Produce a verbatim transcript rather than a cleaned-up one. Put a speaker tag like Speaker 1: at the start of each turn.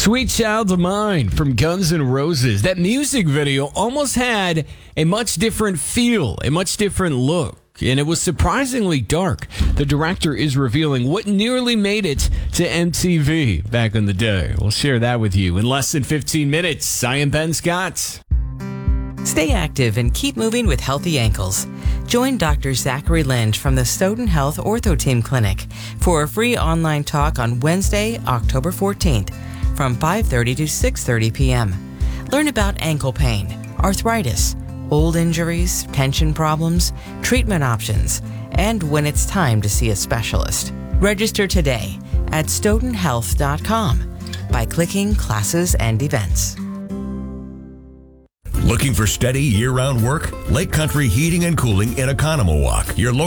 Speaker 1: Sweet Child of Mine from Guns N' Roses. That music video almost had a much different feel, a much different look, and it was surprisingly dark. The director is revealing what nearly made it to M T V back in the day. We'll share that with you in less than fifteen minutes. I am Ben Scott.
Speaker 2: Stay active and keep moving with healthy ankles. Join Doctor Zachary Lynch from the Stoughton Health Ortho Team Clinic for a free online talk on Wednesday, October fourteenth from five thirty to six thirty p.m. Learn about ankle pain, arthritis, old injuries, tension problems, treatment options, and when it's time to see a specialist. Register today at stoughton health dot com by clicking Classes and Events.
Speaker 3: Looking for steady year-round work? Lake Country Heating and Cooling in Oconomowoc, your local